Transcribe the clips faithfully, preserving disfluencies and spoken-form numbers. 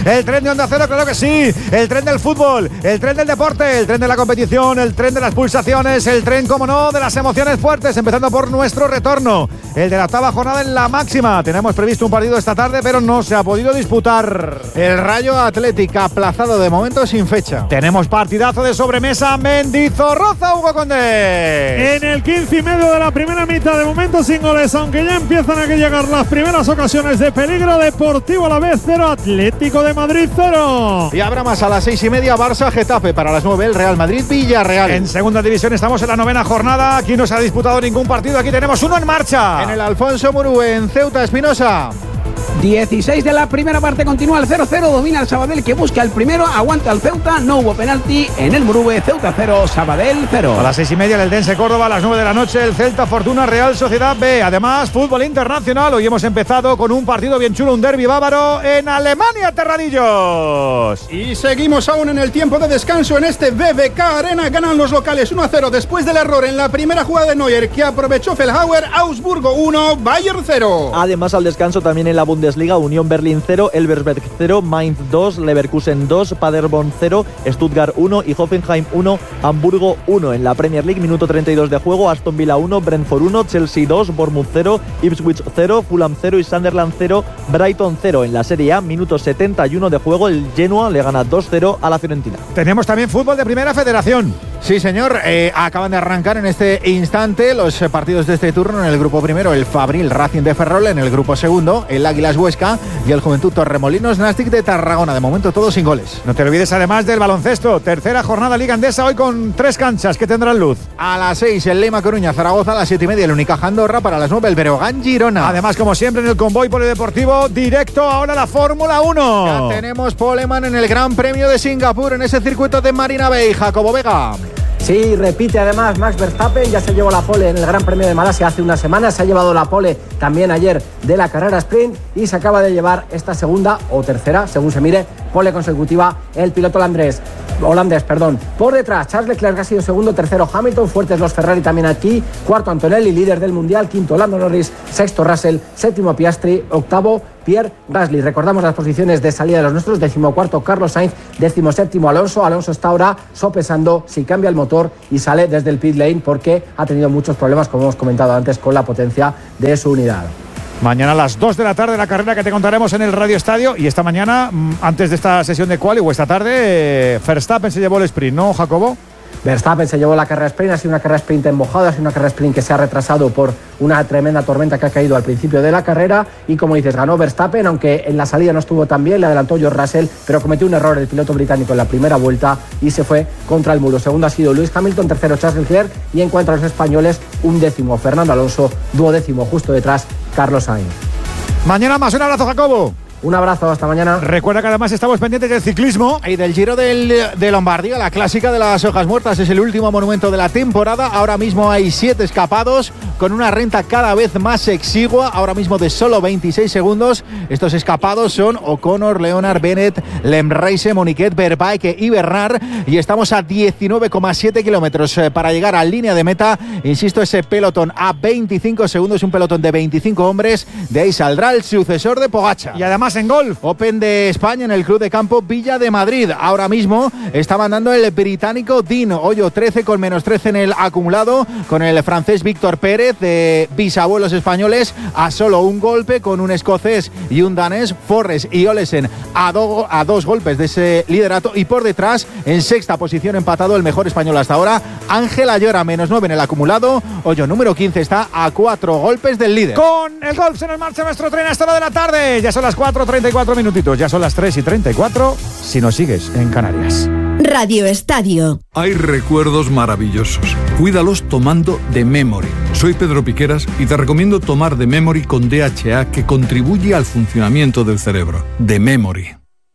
el tren de Onda Cero, claro que sí, el tren del fútbol, el tren del deporte, el tren de la competición, el tren de las pulsaciones, el tren, como no, de las emociones fuertes, empezando por nuestro retorno, el de la octava jornada en la máxima. Tenemos previsto un partido esta tarde, pero no se ha podido disputar. El Rayo Atlético aplazado de momento sin fecha. Tenemos partidazo de sobremesa, Mendizorroza, Hugo Condé. En el quince y medio de la primera mitad, de momento sin goles, aunque ya empiezan a llegar las primeras ocasiones de peligro. Deportivo Alavés cero, Atlético de Madrid cero. Y habrá más a las seis y media, Barça Getafe. Para las nueve, el Real Madrid Villarreal. En segunda división estamos en la novena jornada. Aquí no se ha disputado ningún partido, aquí tenemos uno en marcha. En el Alfonso Murú, en Ceuta, Espinosa. dieciséis de la primera parte, continúa el cero cero, domina el Sabadell que busca el primero, aguanta el Ceuta, no hubo penalti en el Murube. Ceuta cero, Sabadell cero. A las seis y media el Eldense Córdoba, a las nueve de la noche el Celta Fortuna Real Sociedad B. Además, fútbol internacional, hoy hemos empezado con un partido bien chulo, un derbi bávaro en Alemania, Terradillos. Y seguimos aún en el tiempo de descanso en este B B K Arena, ganan los locales uno a cero después del error en la primera jugada de Neuer que aprovechó Feldhauer. Augsburgo uno, Bayern cero. Además, al descanso también en la Bundesliga, Unión Berlín cero, Elversberg cero, Mainz dos, Leverkusen dos, Paderborn cero, Stuttgart uno y Hoffenheim uno, Hamburgo uno. En la Premier League, minuto treinta y dos de juego, Aston Villa uno, Brentford uno, Chelsea dos, Bournemouth cero, Ipswich cero, Fulham cero y Sunderland cero, Brighton cero. En la Serie A, minuto setenta y uno de juego, el Genoa le gana dos cero a la Fiorentina. Tenemos también fútbol de Primera Federación. Sí, señor, eh, acaban de arrancar en este instante los eh, partidos de este turno. En el grupo primero, el Fabril Racing de Ferrol. En el grupo segundo, el Águilas Huesca y el Juventud Torremolinos Nastic de Tarragona. De momento todos sin goles. No te olvides además del baloncesto. Tercera jornada Liga Endesa, hoy con tres canchas que tendrán luz. A las seis el Lema Coruña Zaragoza, a las siete y media el Unicaja Andorra, para las nueve el Breogán Girona. Además, como siempre, en el convoy polideportivo directo ahora la Fórmula uno. Ya tenemos poleman en el Gran Premio de Singapur, en ese circuito de Marina Bay. Jacobo Vega. Sí, repite además Max Verstappen, ya se llevó la pole en el Gran Premio de Malasia hace una semana, se ha llevado la pole también ayer de la carrera sprint y se acaba de llevar esta segunda o tercera, según se mire, pole consecutiva el piloto holandés. holandés, perdón. Por detrás, Charles Leclerc ha sido segundo, tercero Hamilton, fuertes los Ferrari también aquí, cuarto Antonelli, líder del Mundial, quinto Lando Norris, sexto Russell, séptimo Piastri, octavo Pierre Gasly. Recordamos las posiciones de salida de los nuestros: decimocuarto Carlos Sainz, decimoséptimo Alonso. Alonso está ahora sopesando si cambia el motor y sale desde el pit lane porque ha tenido muchos problemas, como hemos comentado antes, con la potencia de su unidad. Mañana a las dos de la tarde la carrera que te contaremos en el Radio Estadio. Y esta mañana, antes de esta sesión de quali, o esta tarde, Verstappen se llevó el sprint, ¿no, Jacobo? Verstappen se llevó la carrera sprint, ha sido una carrera sprint en mojado, ha sido una carrera sprint que se ha retrasado por una tremenda tormenta que ha caído al principio de la carrera y, como dices, ganó Verstappen, aunque en la salida no estuvo tan bien, le adelantó George Russell, pero cometió un error el piloto británico en la primera vuelta y se fue contra el muro. Segundo ha sido Lewis Hamilton, tercero Charles Leclerc y, en cuanto a los españoles, un décimo Fernando Alonso, duodécimo justo detrás Carlos Sainz. Mañana más, un abrazo, Jacobo. Un abrazo, hasta mañana. Recuerda que además estamos pendientes del ciclismo y del Giro del, de Lombardía, la clásica de las hojas muertas. Es el último monumento de la temporada. Ahora mismo hay siete escapados con una renta cada vez más exigua, ahora mismo de solo veintiséis segundos. Estos escapados son O'Connor, Leonard, Bennett, Lemreise, Moniquet, Verbeek y Bernard, y estamos a diecinueve coma siete kilómetros para llegar a línea de meta. Insisto, ese pelotón a veinticinco segundos, un pelotón de veinticinco hombres. De ahí saldrá el sucesor de Pogačar. Y además en golf, Open de España en el Club de Campo Villa de Madrid. Ahora mismo está mandando el británico Dean Hoyo, trece con menos trece en el acumulado, con el francés Víctor Pérez, de bisabuelos españoles, a solo un golpe, con un escocés y un danés, Forres y Olesen a, do, a dos golpes de ese liderato, y por detrás, en sexta posición, empatado el mejor español hasta ahora, Ángel Ayora, menos nueve en el acumulado. Hoyo, número quince, está a cuatro golpes del líder. Con el golf se nos marcha nuestro tren hasta la de la tarde. Ya son las cuatro treinta y cuatro minutitos, ya son las tres y treinta y cuatro si nos sigues en Canarias. Radio Estadio. Hay recuerdos maravillosos. Cuídalos tomando The Memory. Soy Pedro Piqueras y te recomiendo tomar The Memory con D H A, que contribuye al funcionamiento del cerebro. The Memory.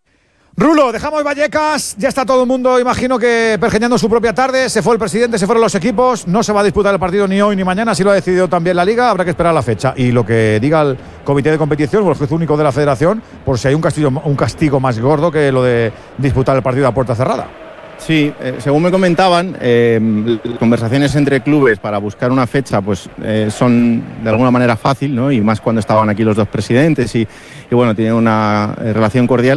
Rulo, dejamos Vallecas, ya está todo el mundo, imagino que pergeñando su propia tarde. Se fue el presidente, se fueron los equipos, no se va a disputar el partido ni hoy ni mañana, así lo ha decidido también la Liga, habrá que esperar la fecha. Y lo que diga el comité de competición o el juez único de la federación, por si hay un castigo, un castigo más gordo que lo de disputar el partido a puerta cerrada. Sí, eh, según me comentaban, eh, conversaciones entre clubes para buscar una fecha pues eh, son de alguna manera fácil, ¿no? Y más cuando estaban aquí los dos presidentes y, y bueno, tienen una eh, relación cordial.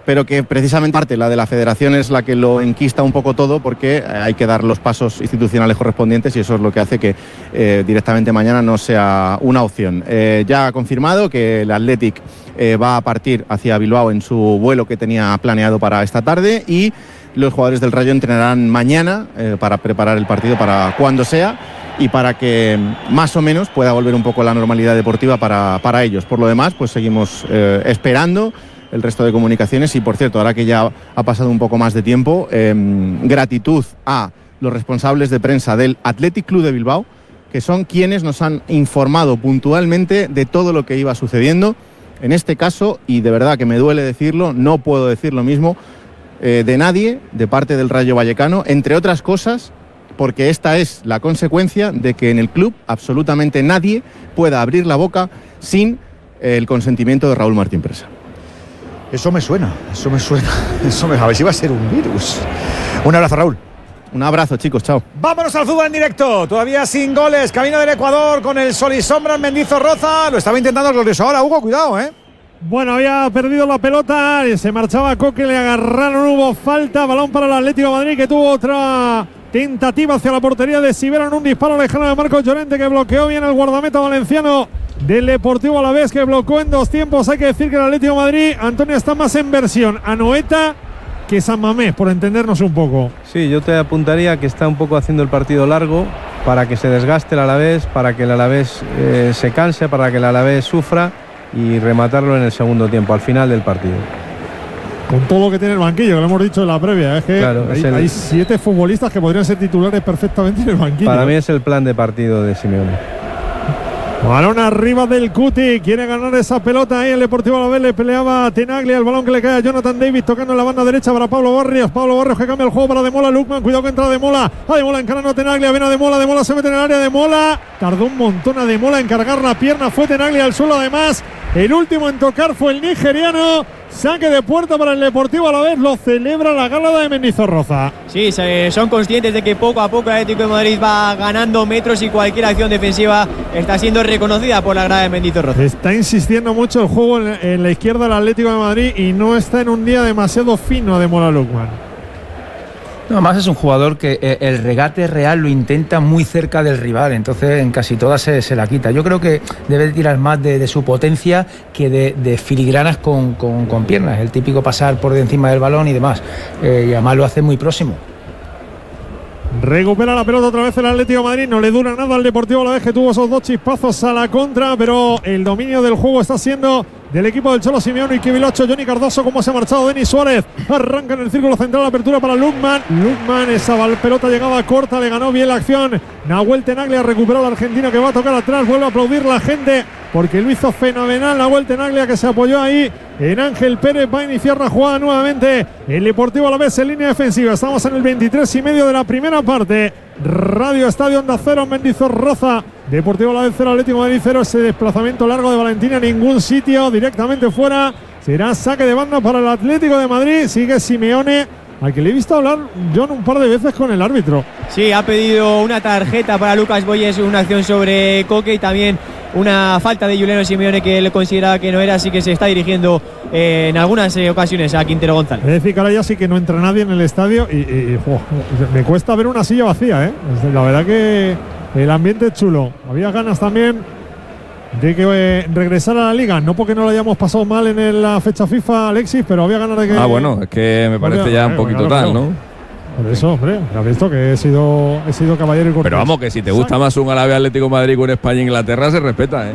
pero que precisamente parte, la de la federación, es la que lo enquista un poco todo, porque hay que dar los pasos institucionales correspondientes y eso es lo que hace que eh, directamente mañana no sea una opción. Eh, ya ha confirmado que el Athletic eh, va a partir hacia Bilbao en su vuelo que tenía planeado para esta tarde y los jugadores del Rayo entrenarán mañana eh, para preparar el partido para cuando sea y para que más o menos pueda volver un poco la normalidad deportiva para, para ellos. Por lo demás, pues seguimos eh, esperando el resto de comunicaciones y, por cierto, ahora que ya ha pasado un poco más de tiempo, eh, gratitud a los responsables de prensa del Athletic Club de Bilbao, que son quienes nos han informado puntualmente de todo lo que iba sucediendo. En este caso, y de verdad que me duele decirlo, no puedo decir lo mismo eh, de nadie, de parte del Rayo Vallecano, entre otras cosas, porque esta es la consecuencia de que en el club absolutamente nadie pueda abrir la boca sin el consentimiento de Raúl Martín Presa. Eso me suena, eso me suena. Eso me... A ver si va a ser un virus. Un abrazo, Raúl. Un abrazo, chicos, chao. Vámonos al fútbol en directo. Todavía sin goles. Camino del Ecuador con el sol y sombra en Mendizorroza. Lo estaba intentando el glorioso ahora. Hugo, cuidado, ¿eh? Bueno, había perdido la pelota. Se marchaba Coque, le agarraron. Hubo falta. Balón para el Atlético de Madrid, que tuvo otra tentativa hacia la portería de Sibera en un disparo lejano de Marcos Llorente, que bloqueó bien el guardameta valenciano del Deportivo Alavés, que bloqueó en dos tiempos. Hay que decir que el Atlético de Madrid, Antonio, está más en versión Anoeta que San Mamés, por entendernos un poco. Sí, yo te apuntaría que está un poco haciendo el partido largo para que se desgaste el Alavés, para que el Alavés eh, se canse, para que el Alavés sufra y rematarlo en el segundo tiempo, al final del partido. Con todo lo que tiene el banquillo, que lo hemos dicho en la previa, es que claro, hay, es el... hay siete futbolistas que podrían ser titulares perfectamente en el banquillo. Para mí es el plan de partido de Simeone. Balón arriba del Cuti, quiere ganar esa pelota ahí el Deportivo Alavés, le peleaba a Tenaglia, el balón que le cae a Jonathan Davis tocando en la banda derecha para Pablo Barrios, Pablo Barrios que cambia el juego para Demola, Lukman, cuidado que entra Demola, a Demola encarando a Tenaglia, viene a Demola, Demola se mete en el área, Demola, tardó un montón a Demola en cargar la pierna, fue Tenaglia al suelo además, el último en tocar fue el nigeriano. Saque de puerta para el Deportivo Alavés, lo celebra la Gálada de Mendizorroza. Sí, son conscientes de que poco a poco el Atlético de Madrid va ganando metros y cualquier acción defensiva está siendo reconocida por la grada de Mendizorroza. Está insistiendo mucho el juego en, en la izquierda del Atlético de Madrid y no está en un día demasiado fino de Mola Lukman. No, además es un jugador que eh, el regate real lo intenta muy cerca del rival, entonces en casi todas se, se la quita. Yo creo que debe tirar más de, de su potencia que de, de filigranas con, con, con piernas, el típico pasar por encima del balón y demás, eh, y además lo hace muy próximo. Recupera la pelota otra vez el Atlético de Madrid, no le dura nada al Deportivo Alavés, que tuvo esos dos chispazos a la contra, pero el dominio del juego está siendo del equipo del Cholo Simeone y Kivilocho. Johnny Cardoso, como se ha marchado Denis Suárez, arranca en el círculo central, la apertura para Lukman, Lukman, esa pelota llegaba corta, le ganó bien la acción Nahuel Tenaglia, recuperó al argentino que va a tocar atrás, vuelve a aplaudir la gente porque lo hizo fenomenal Nahuel Tenaglia, que se apoyó ahí en Ángel Pérez. Va a iniciar la jugada nuevamente el Deportivo Alavés en línea defensiva. Estamos en el veintitrés y medio de la primera parte. Radio Estadio Onda Cero, Mendizorroza, Deportivo Alavés cero, Atlético de Madrid cero. Ese desplazamiento largo de Valentín a ningún sitio, directamente fuera. Será saque de banda para el Atlético de Madrid. Sigue Simeone, al que le he visto hablar John un par de veces con el árbitro. Sí, ha pedido una tarjeta para Lucas Boyes, una acción sobre Coque y también una falta de Juliano Simeone que él consideraba que no era, así que se está dirigiendo eh, en algunas eh, ocasiones a Quintero González. Es decir, que ahora ya sí que no entra nadie en el estadio y, y, y jo, me cuesta ver una silla vacía, ¿eh? La verdad que el ambiente es chulo. Había ganas también de que eh, regresara a la liga, no porque no lo hayamos pasado mal en la fecha FIFA, Alexis, pero había ganas de que... Ah, bueno, es que me parece ya un poquito tal, ¿no? Por eso, hombre, has visto que he sido, he sido caballero y cortés. Pero vamos, que si te gusta más un Alavés Atlético de Madrid con España e Inglaterra, se respeta, ¿eh?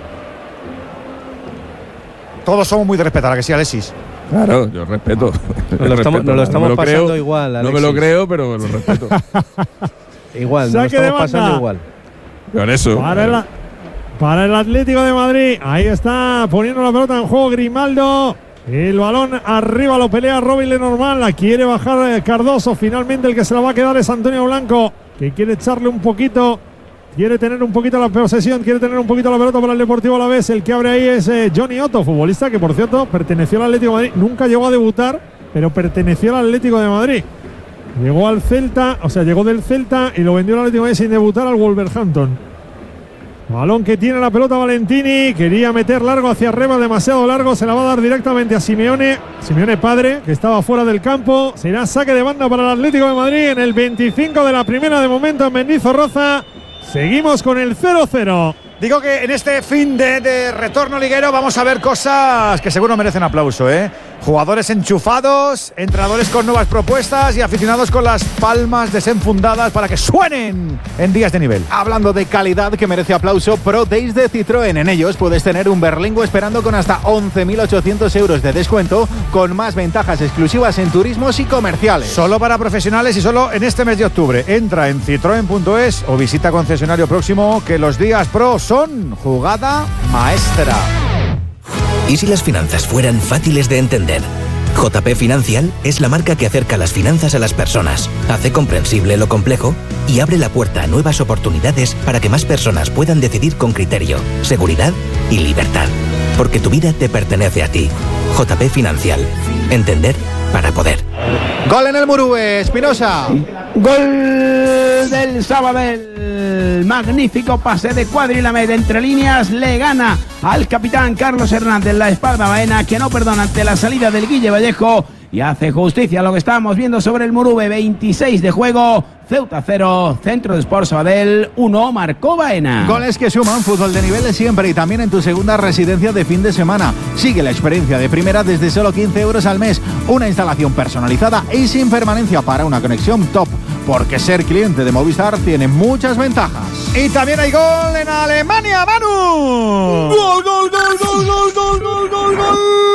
Todos somos muy de respetar, ¿a que sí, Alexis? Claro, yo respeto. Nos lo estamos, nos lo estamos no pasando creo, igual, Alexis. No me lo creo, pero lo respeto. Igual, nos lo estamos pasando igual. Con eso. Para el, para el Atlético de Madrid, ahí está poniendo la pelota en juego Grimaldo. El balón arriba lo pelea Robin Lenormand, la quiere bajar Cardoso. Finalmente el que se la va a quedar es Antonio Blanco, que quiere echarle un poquito, quiere tener un poquito la posesión, quiere tener un poquito la pelota para el Deportivo Alavés. El que abre ahí es eh, Johnny Otto, futbolista que por cierto perteneció al Atlético de Madrid, nunca llegó a debutar, pero perteneció al Atlético de Madrid. Llegó al Celta, o sea, llegó del Celta y lo vendió al Atlético de Madrid sin debutar al Wolverhampton. Balón que tiene la pelota Valentini. Quería meter largo hacia arriba, demasiado largo. Se la va a dar directamente a Simeone. Simeone padre, que estaba fuera del campo. Será saque de banda para el Atlético de Madrid en el veinticinco de la primera de momento en Mendizorroza. Seguimos con el cero cero. Digo que en este fin de, de retorno liguero vamos a ver cosas que seguro merecen aplauso, ¿eh? Jugadores enchufados, entrenadores con nuevas propuestas y aficionados con las palmas desenfundadas para que suenen en días de nivel. Hablando de calidad que merece aplauso, Pro Days de Citroën. En ellos puedes tener un Berlingo esperando con hasta once mil ochocientos euros de descuento, con más ventajas exclusivas en turismos y comerciales. Solo para profesionales y solo en este mes de octubre. Entra en citroen punto es o visita concesionario próximo, que los días Pro son jugada maestra. ¿Y si las finanzas fueran fáciles de entender? J P Financial es la marca que acerca las finanzas a las personas, hace comprensible lo complejo y abre la puerta a nuevas oportunidades para que más personas puedan decidir con criterio, seguridad y libertad. Porque tu vida te pertenece a ti. J P Financial. Entender para poder. Gol en el Murue, Espinosa. Gol del Sabadell. Magnífico pase de Cuadrilamed entre líneas. Le gana al capitán Carlos Hernández la espalda baena, que no perdona ante la salida del Guille Vallejo. Y hace justicia a lo que estábamos viendo sobre el Murube. veintiséis de juego, Ceuta cero, Centro de Sport Sabadell uno, marcó Baena. Goles que suman, fútbol de nivel de siempre y también en tu segunda residencia de fin de semana. Sigue la experiencia de primera desde solo quince euros al mes. Una instalación personalizada y sin permanencia para una conexión top. Porque ser cliente de Movistar tiene muchas ventajas. Y también hay gol en Alemania, Manu. Gol, gol, gol, gol, gol, gol, gol, gol, gol.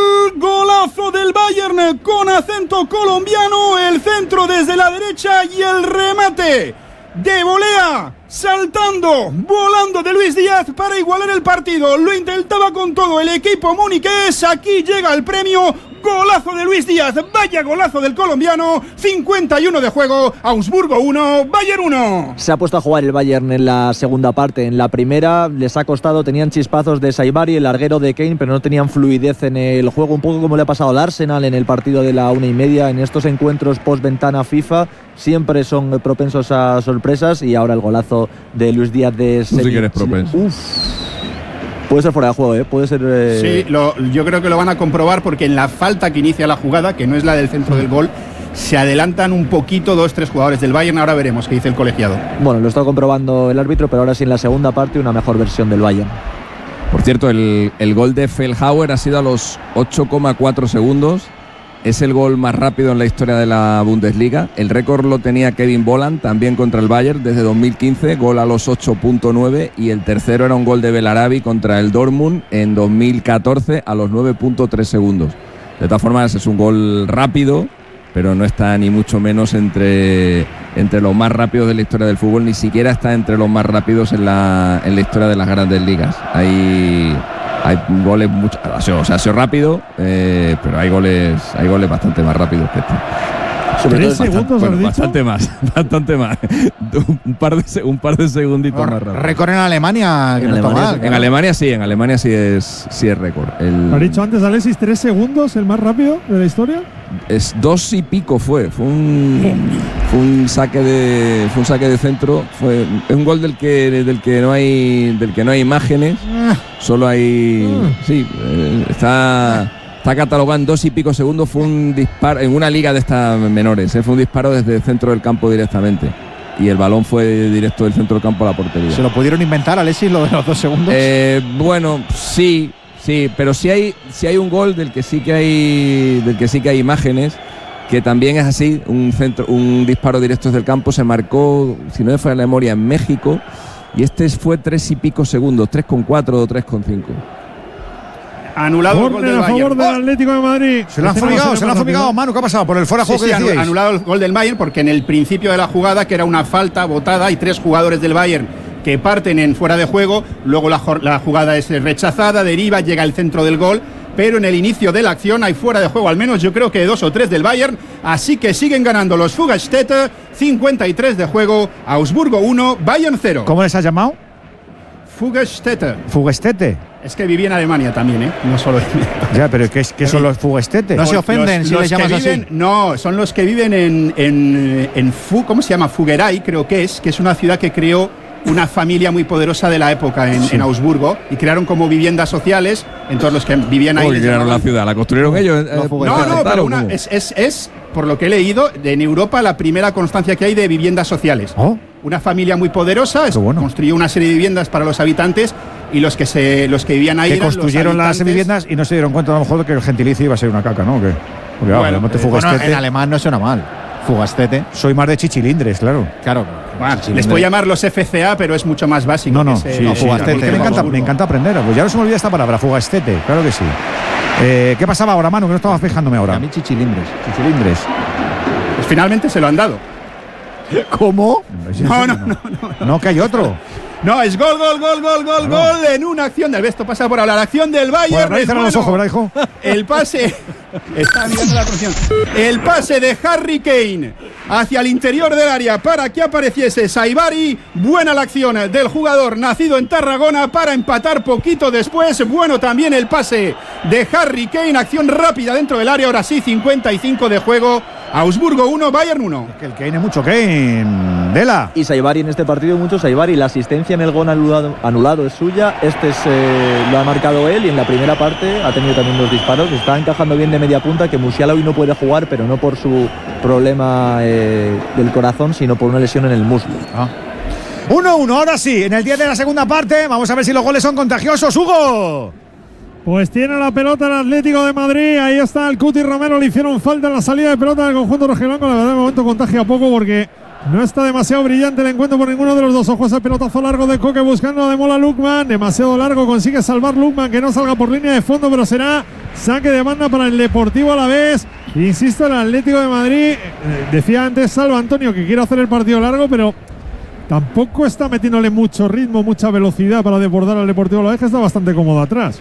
Golazo del Bayern con acento colombiano. El centro desde la derecha y el remate de volea, saltando, volando de Luis Díaz para igualar el partido. Lo intentaba con todo el equipo muniqués. Aquí llega el premio. Golazo de Luis Díaz, vaya golazo del colombiano. cincuenta y uno de juego, Augsburgo uno, Bayern uno. Se ha puesto a jugar el Bayern en la segunda parte. En la primera les ha costado, tenían chispazos de Saibari, el larguero de Kane, pero no tenían fluidez en el juego, un poco como le ha pasado al Arsenal en el partido de la una y media. En estos encuentros post-ventana FIFA siempre son propensos a sorpresas, y ahora el golazo de Luis Díaz de Tú sí que eres propenso. Uf. Puede ser fuera de juego, ¿eh? Puede ser... Eh... Sí, lo, yo creo que lo van a comprobar, porque en la falta que inicia la jugada, que no es la del centro del gol, se adelantan un poquito dos, tres jugadores del Bayern. Ahora veremos qué dice el colegiado. Bueno, lo está comprobando el árbitro, pero ahora sí en la segunda parte una mejor versión del Bayern. Por cierto, el, el gol de Feldhauer ha sido a los ocho coma cuatro segundos. Es el gol más rápido en la historia de la Bundesliga. El récord lo tenía Kevin Volland, también contra el Bayern, desde dos mil quince, gol a los ocho punto nueve. Y el tercero era un gol de Belarabi contra el Dortmund en dos mil catorce a los nueve punto tres segundos. De todas formas, es un gol rápido, pero no está ni mucho menos entre, entre los más rápidos de la historia del fútbol. Ni siquiera está entre los más rápidos en la, en la historia de las grandes ligas. Hay... Hay goles mucho, o sea, ha sido rápido, eh, pero hay goles, hay goles bastante más rápidos que este. Sobre ¿Tres todo segundos, bueno, dicho? Bastante más, bastante más. Un par de, un par de segunditos oh, más rápido. Récord en Alemania, que en no Alemania, está mal. En Alemania sí, en Alemania sí es, sí es récord. El, ¿Has dicho antes, Alexis, tres segundos el más rápido de la historia? Es dos y pico fue. Fue un, fue un saque de, fue un saque de centro. Fue es un gol del que, del que no hay, del que no hay imágenes. Solo hay, sí, eh, está. Está catalogado en dos y pico segundos. Fue un disparo en una liga de estas menores. ¿eh? Fue un disparo desde el centro del campo directamente. Y el balón fue directo del centro del campo a la portería. ¿Se lo pudieron inventar, Alexis, lo de los dos segundos? Eh, bueno, sí, sí. Pero sí hay, sí hay un gol del que sí que hay, del que sí que hay imágenes, que también es así. Un centro, un disparo directo desde el campo. Se marcó, si no me falla la memoria, en México. Y este fue tres y pico segundos, tres coma cuatro o tres coma cinco. Anulado el gol del a Bayern. favor del Atlético de Madrid. Se lo han fumigado, se lo han fumigado. Manu, ¿qué ha pasado? Por el fuera de juego sí, que sí, decíais. Anulado el gol del Bayern, porque en el principio de la jugada, que era una falta botada, hay tres jugadores del Bayern que parten en fuera de juego. Luego la, la jugada es rechazada, deriva, llega al centro del gol. Pero en el inicio de la acción hay fuera de juego al menos, yo creo que dos o tres del Bayern. Así que siguen ganando los Fuggerstätte. cincuenta y tres de juego, Augsburgo uno, Bayern cero. ¿Cómo les has llamado? Fuggerstätte. Fuggerstätte. Es que viví en Alemania también, ¿eh? No solo en... Ya, pero ¿qué, qué son los Fuggerstätte? No se ofenden los, si los les llamas viven, así. No, son los que viven en, en, en Fu, ¿cómo se llama? Fugeray, creo que es, que es una ciudad que creó una familia muy poderosa de la época en, sí. en Augsburgo, y crearon como viviendas sociales en todos los que vivían ahí. ¿Cómo que crearon la ciudad? ¿La construyeron ellos? No, eh, no, no, pero una, es, es, es, por lo que he leído, en Europa la primera constancia que hay de viviendas sociales. ¿Oh? Una familia muy poderosa es, bueno. construyó una serie de viviendas para los habitantes, y los que se los que vivían ahí que eran construyeron los las viviendas y no se dieron cuenta a lo mejor de que el gentilicio iba a ser una caca, ¿no? Que, porque, bueno, bueno, eh, bueno, en alemán no suena mal. Fugastete. Soy más de chichilindres, claro. Claro. Bueno, les puedo llamar los F C A, pero es mucho más básico. No, no, que ese, sí, no sí, fugastete. Me encanta, me encanta aprender. Pues ya no se me olvida esta palabra, fugastete, claro que sí. Eh, ¿Qué pasaba ahora, Manu? Que no estaba fijándome ahora. A mí chichilindres. Chichilindres. Pues finalmente se lo han dado. ¿Cómo? No, no, no, no, no. No, que hay otro. No, es gol, gol, gol, gol, gol, no. gol en una acción del esto pasa por hablar. Acción del Bayern. Pues bueno, los ojos, ¿verdad, hijo? El pase. Está mirando la atención. El pase de Harry Kane hacia el interior del área para que apareciese Saibari. Buena la acción del jugador nacido en Tarragona para empatar poquito después. Bueno también el pase de Harry Kane. Acción rápida dentro del área. Ahora sí, cincuenta y cinco de juego. Augsburgo uno, Bayern uno. Es que el Kane es mucho Kane. Dela. Y Saibari en este partido, mucho Saibari. La asistencia en el gol anulado, anulado es suya. Este es, eh, lo ha marcado él, y en la primera parte ha tenido también dos disparos. Está encajando bien de media punta, que Musiala hoy no puede jugar, pero no por su problema eh, del corazón, sino por una lesión en el muslo. Ah. uno uno, ahora sí, en el diez de la segunda parte. Vamos a ver si los goles son contagiosos, Hugo. Pues tiene la pelota el Atlético de Madrid. Ahí está el Cuti Romero. Le hicieron falta en la salida de pelota del conjunto rojiblanco. La verdad, de momento contagia poco porque no está demasiado brillante el encuentro por ninguno de los dos. Ojos, el pelotazo largo de Koke buscando de Mola Lukman. Demasiado largo, consigue salvar Lukman, que no salga por línea de fondo, pero será saque de banda para el Deportivo Alavés. Insisto, el Atlético de Madrid, eh, decía antes Salva Antonio que quiere hacer el partido largo, pero tampoco está metiéndole mucho ritmo, mucha velocidad para desbordar al Deportivo Alavés, que está bastante cómodo atrás.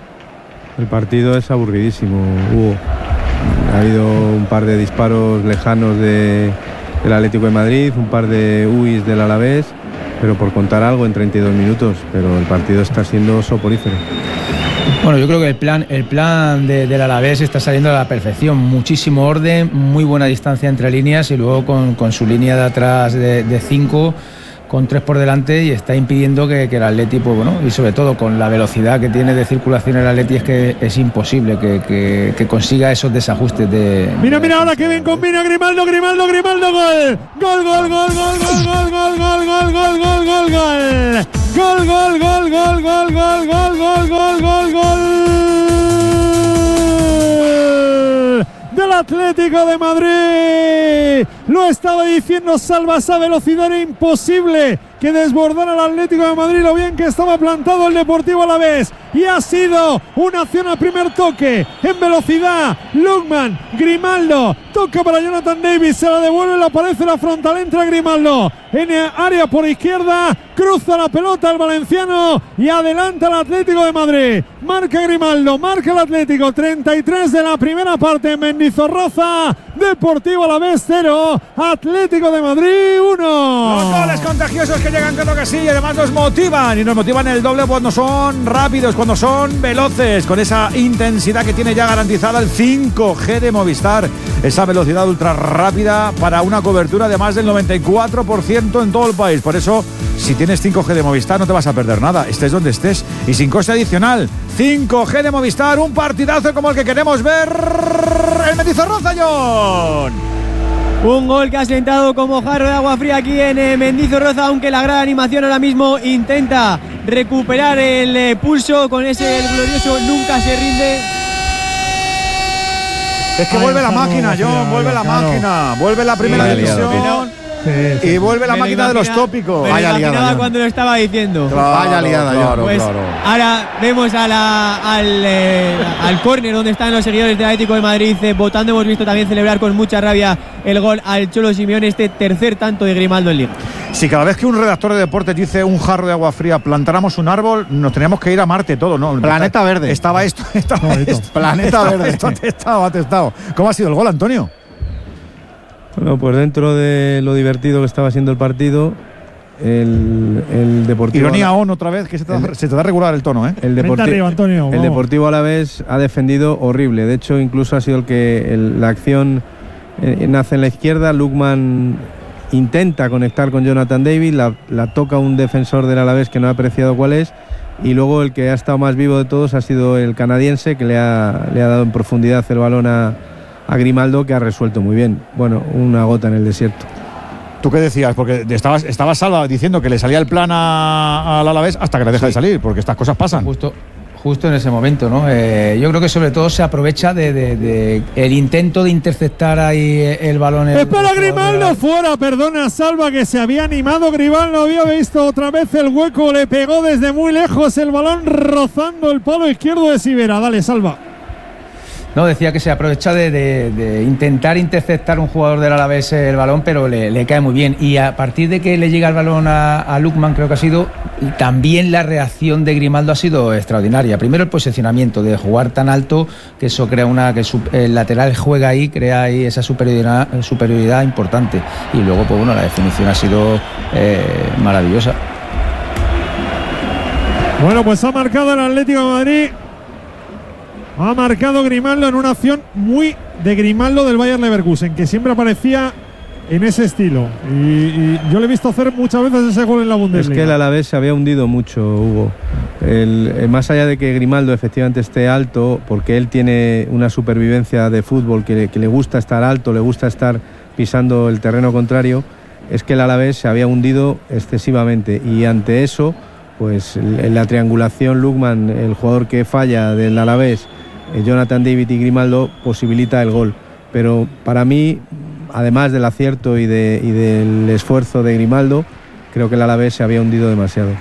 El partido es aburridísimo, Hugo. Ha habido un par de disparos lejanos de, del Atlético de Madrid, un par de U I S del Alavés, pero por contar algo en treinta y dos minutos, pero el partido está siendo soporífero. Bueno, yo creo que el plan, el plan de, del Alavés está saliendo a la perfección. Muchísimo orden, muy buena distancia entre líneas, y luego con, con su línea de atrás de, de cinco, con tres por delante, y está impidiendo que, que el Atleti, pues bueno, y sobre todo con la velocidad que tiene de circulación el Atleti, es que es imposible que, que, que consiga esos desajustes de... Mira, mira ahora que bien combina Grimaldo, Grimaldo, Grimaldo, gol. Gol, gol, gol, gol, gol, gol, gol, gol, gol, gol, gol, gol, gol. Gol, gol, gol, gol, gol, gol, gol, gol, gol, gol, gol. Del Atlético de Madrid. Lo estaba diciendo Salva, esa velocidad era imposible que desbordara al Atlético de Madrid, lo bien que estaba plantado el Deportivo Alavés, y ha sido una acción al primer toque en velocidad. Lukman, Grimaldo, toca para Jonathan Davis, se la devuelve, le aparece la frontal, entra Grimaldo en el área por izquierda, cruza la pelota el valenciano y adelanta el Atlético de Madrid. Marca Grimaldo, marca el Atlético, treinta y tres de la primera parte en Mendizorroza. Deportivo Alavés cero, Atlético de Madrid uno. Los goles contagiosos que llegan, creo que sí, y además nos motivan, y nos motivan el doble cuando son rápidos, cuando son veloces, con esa intensidad que tiene ya garantizada el cinco G de Movistar, esa velocidad ultra rápida para una cobertura de más del noventa y cuatro por ciento en todo el país. Por eso, si tienes cinco G de Movistar, no te vas a perder nada, estés donde estés, y sin coste adicional. cinco G de Movistar, un partidazo como el que queremos ver en Mendizorroza, John. Un gol que ha sentado como jarro de agua fría aquí en eh, Mendizorroza, aunque la gran animación ahora mismo intenta recuperar el eh, pulso con ese el glorioso nunca se rinde. Es que Ay, vuelve la máquina, John, vuelve la claro. máquina, vuelve la primera sí, división. Sí, sí. Y vuelve la me máquina de los tópicos. Me Vaya liada cuando lo estaba diciendo. Claro, Vaya liada, claro, pues claro. Ahora vemos a la, al, eh, al córner donde están los seguidores del Atlético de Madrid eh, votando. Hemos visto también celebrar con mucha rabia el gol al Cholo Simeone, este tercer tanto de Grimaldo en Liga. Si cada vez que un redactor de deportes dice un jarro de agua fría, plantáramos un árbol, nos teníamos que ir a Marte todo, ¿no? Planeta Verde. Estaba esto, estaba no, esto. Planeta estaba Verde. Esto atestado, atestado. ¿Cómo ha sido el gol, Antonio? Bueno, pues dentro de lo divertido que estaba siendo el partido, el, el Deportivo... Ironía on otra vez, que se te, da, el, se te da regular el tono, ¿eh? El, Deporti arriba, Antonio, el Deportivo Alavés ha defendido horrible. De hecho, incluso ha sido el que el, la acción eh, nace en la izquierda. Lukman intenta conectar con Jonathan David, la, la toca un defensor del Alavés que no ha apreciado cuál es, y luego el que ha estado más vivo de todos ha sido el canadiense, que le ha, le ha dado en profundidad el balón a, a Grimaldo, que ha resuelto muy bien. Bueno, una gota en el desierto. ¿Tú qué decías? Porque estabas, estaba Salva diciendo que le salía el plan al Alavés hasta que le deja sí. de salir, porque estas cosas pasan. Justo. Justo en ese momento, ¿no? Eh, yo creo que sobre todo se aprovecha de, de, de el intento de interceptar ahí el balón. El, Espera, el Grimaldo la... fuera, perdona, Salva, que se había animado. Grimaldo había visto otra vez el hueco, le pegó desde muy lejos el balón rozando el palo izquierdo de Sivera. Dale, Salva. No, decía que se aprovecha de, de, de intentar interceptar un jugador del Alavés el balón, pero le, le cae muy bien. Y a partir de que le llega el balón a, a Lukman, creo que ha sido, y también la reacción de Grimaldo ha sido extraordinaria. Primero el posicionamiento, de jugar tan alto, que eso crea una, que su, el lateral juega ahí, crea ahí esa superioridad, superioridad importante. Y luego, pues bueno, la definición ha sido eh, maravillosa. Bueno, pues ha marcado el Atlético de Madrid. Ha marcado Grimaldo en una acción muy de Grimaldo del Bayer Leverkusen, que siempre aparecía en ese estilo. Y, y yo le he visto hacer muchas veces ese gol en la Bundesliga. Es que el Alavés se había hundido mucho, Hugo. El, el, más allá de que Grimaldo efectivamente esté alto, porque él tiene una supervivencia de fútbol que, que le gusta estar alto, le gusta estar pisando el terreno contrario, es que el Alavés se había hundido excesivamente. Y ante eso, pues en la triangulación, Lukman, el jugador que falla del Alavés, Jonathan David y Grimaldo, posibilita el gol. Pero para mí, además del acierto y, de, y del esfuerzo de Grimaldo, creo que el Alavés se había hundido demasiado.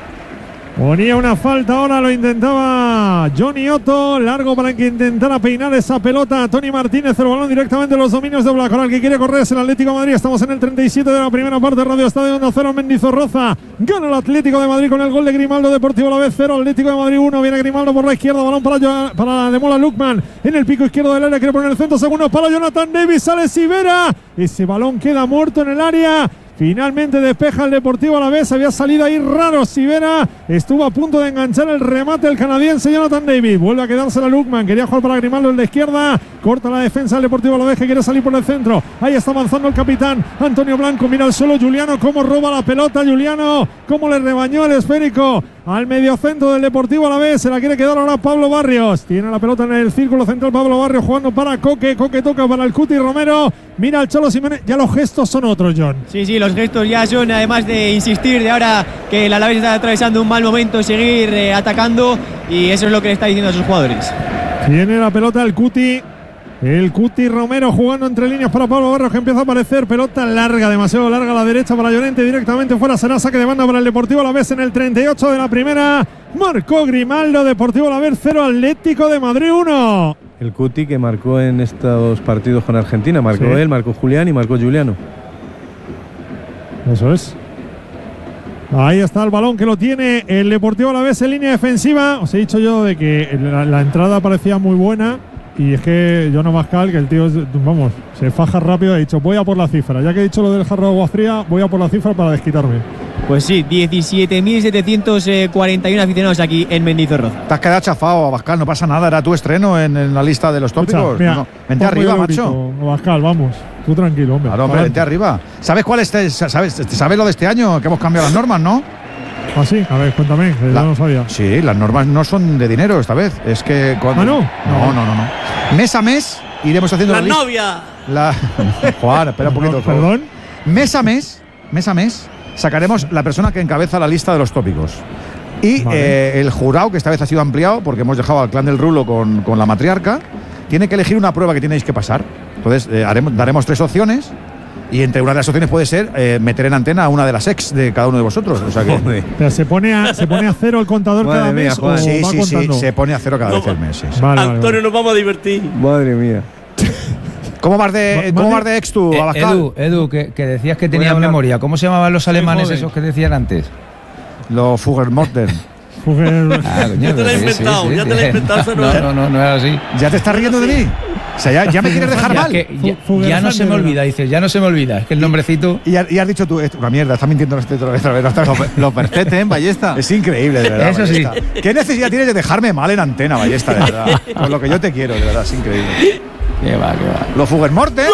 Ponía una falta, ahora lo intentaba Johnny Otto, largo para que intentara peinar esa pelota. Tony Martínez, el balón directamente en los dominios de Black. Ahora el que quiere correr es el Atlético de Madrid. Estamos en el treinta y siete de la primera parte. Radio Estadio Onda Cero, Mendizorroza. Gana el Atlético de Madrid con el gol de Grimaldo. Deportivo Alavés cero, Atlético de Madrid uno. Viene Grimaldo por la izquierda, balón para, para Demola Lukman. En el pico izquierdo del área, quiere poner el centro, segundo para Jonathan Davis. Sale Sivera. Ese balón queda muerto en el área. Finalmente despeja el Deportivo Alavés. Había salido ahí raro Sivera. Estuvo a punto de enganchar el remate el canadiense Jonathan David. Vuelve a quedarse la Lukman. Quería jugar para Grimaldo en la izquierda. Corta la defensa del Deportivo Alavés, que quiere salir por el centro. Ahí está avanzando el capitán Antonio Blanco. Mira al suelo Juliano. Cómo roba la pelota Juliano. Cómo le rebañó el esférico al mediocentro del Deportivo Alavés. Se la quiere quedar ahora Pablo Barrios. Tiene la pelota en el círculo central Pablo Barrios, jugando para Coque. Coque toca para el Cuti Romero. Mira al Cholo Simeone. Ya los gestos son otros, John. Sí, sí, los gestos ya son, además de insistir de ahora que el Alavés está atravesando un mal momento, seguir eh, atacando, y eso es lo que le está diciendo a sus jugadores. Tiene la pelota el Cuti. El Cuti Romero jugando entre líneas para Pablo Barrios, que empieza a aparecer. Pelota larga, demasiado larga a la derecha para Llorente. Directamente fuera será saque de banda para el Deportivo Alavés en el treinta y ocho de la primera. Marcó Grimaldo. Deportivo Alavés cero, Atlético de Madrid uno. El Cuti que marcó en estos partidos con Argentina. Marcó sí. él, marcó Julián y marcó Juliano. Eso es. Ahí está el balón que lo tiene el Deportivo Alavés en línea defensiva. Os he dicho yo de que la, la entrada parecía muy buena. Y es que Jono Mascal, que el tío, vamos, se faja rápido, ha dicho, voy a por la cifra. Ya que he dicho lo del jarro de agua fría, voy a por la cifra para desquitarme. Pues sí, diecisiete mil setecientos cuarenta y uno aficionados aquí en Mendizorroza. Te has quedado chafado, Abascal, no pasa nada, era tu estreno en, en la lista de los tópicos. Mira, no, vente arriba, macho. Abascal, vamos, tú tranquilo, hombre. Claro, hombre, vente arriba. ¿Sabes cuál es? ¿Sabes, ¿Sabes lo de este año? Que hemos cambiado las normas, ¿no? Ah, sí, a ver, cuéntame, que la, yo no sabía. Sí, las normas no son de dinero esta vez. Es que cuando. ¿Ah, no? No, no, no, no. Mes a mes iremos haciendo la, la novia. La Juan, espera un poquito. Perdón. Mes a mes, mes a mes, sacaremos la persona que encabeza la lista de los tópicos. Y vale. eh, el jurado, que esta vez ha sido ampliado, porque hemos dejado al clan del Rulo con, con la matriarca, tiene que elegir una prueba que tenéis que pasar. Entonces, eh, haremos, daremos tres opciones. Y entre una de las opciones puede ser eh, meter en antena a una de las ex de cada uno de vosotros. O sea que. Pero se pone a, se pone a cero el contador cada mía, mes. Juan. O sí, va sí, contando? sí, se pone a cero cada no, vez el mes. Sí, sí. Vale, Antonio, vale. Nos vamos a divertir. Madre mía. ¿Cómo vas de, ¿cómo vas de ex tú, eh, Abascal? Edu, Edu que, que decías que tenías memoria. ¿Cómo se llamaban los alemanes esos que decían antes? Los Fuggermorten. Ah, coño, ya te lo he inventado, sí, sí, ya sí. te lo he inventado. No, no, no, no era así. ¿Ya te estás riendo de mí? O sea, ya, ya me quieres dejar ya, mal. Que, ya, ya no se me olvida, dices, ya no se me olvida. Es que el nombrecito. Y, y has dicho tú, una mierda, estás mintiendo otra vez. Otra vez lo, lo perfecte, ¿eh, Ballesta? Es increíble, de verdad. Eso Ballesta. sí. ¿Qué necesidad tienes de dejarme mal en antena, Ballesta, de verdad? Por lo que yo te quiero, de verdad, es increíble. Qué va, qué va. Los Fuggermorten. ¡Gol, gol,